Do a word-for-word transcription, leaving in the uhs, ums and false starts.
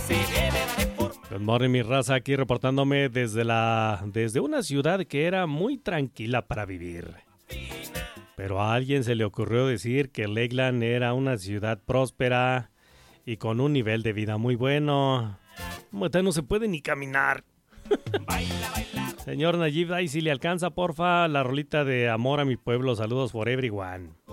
Good morning, mi raza, aquí reportándome desde la desde una ciudad que era muy tranquila para vivir. Pero a alguien se le ocurrió decir que Lakeland era una ciudad próspera y con un nivel de vida muy bueno. Ahorita no se puede ni caminar. Señor Nayib, ahí si le alcanza, porfa, la rolita de Amor a mi pueblo. Saludos for everyone.